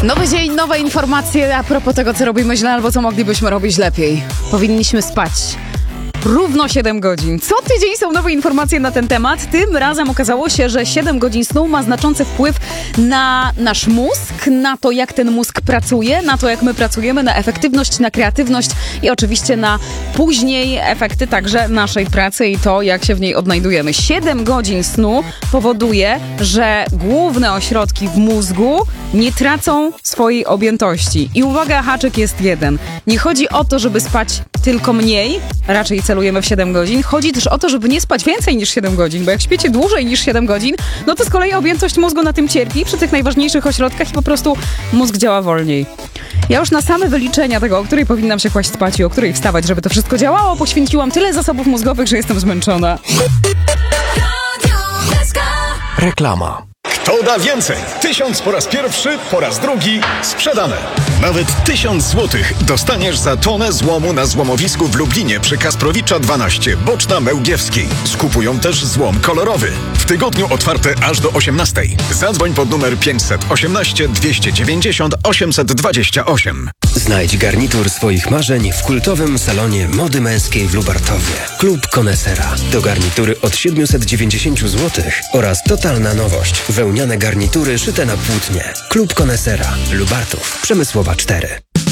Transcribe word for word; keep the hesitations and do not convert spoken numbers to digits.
Nowy dzień, nowe informacje a propos tego, co robimy źle albo co moglibyśmy robić lepiej. Powinniśmy spać równo siedem godzin. Co tydzień są nowe informacje na ten temat. Tym razem okazało się, że siedem godzin snu ma znaczący wpływ na nasz mózg, na to, jak ten mózg pracuje, na to, jak my pracujemy, na efektywność, na kreatywność i oczywiście na później efekty także naszej pracy i to, jak się w niej odnajdujemy. siedem godzin snu powoduje, że główne ośrodki w mózgu nie tracą swojej objętości. I uwaga, haczyk jest jeden. Nie chodzi o to, żeby spać tylko mniej, raczej celujemy w siedem godzin. Chodzi też o to, żeby nie spać więcej niż siedem godzin, bo jak śpicie dłużej niż siedem godzin, no to z kolei objętość mózgu na tym cierpi przy tych najważniejszych ośrodkach i po prostu mózg działa wolniej. Ja już na same wyliczenia tego, o której powinnam się kłaść spać i o której wstawać, żeby to wszystko działało, poświęciłam tyle zasobów mózgowych, że jestem zmęczona. Reklama. Kto da więcej? Tysiąc po raz pierwszy, po raz drugi sprzedane. Nawet tysiąc złotych dostaniesz za tonę złomu na złomowisku w Lublinie przy Kasprowicza dwanaście, Boczna Mełgiewskiej. Skupują też złom kolorowy. W tygodniu otwarte aż do osiemnastej. Zadzwoń pod numer pięćset osiemnaście dwieście dziewięćdziesiąt osiemset dwadzieścia osiem. Znajdź garnitur swoich marzeń w kultowym salonie mody męskiej w Lubartowie. Klub Konesera. To garnitury od siedemset dziewięćdziesiąt złotych oraz totalna nowość. Wełniane garnitury szyte na płótnie. Klub Konesera. Lubartów. Przemysłowa cztery.